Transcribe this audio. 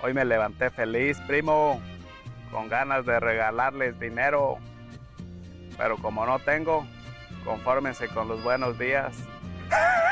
Hoy me levanté feliz, primo, con ganas de regalarles dinero, pero como no tengo, confórmense con los buenos días.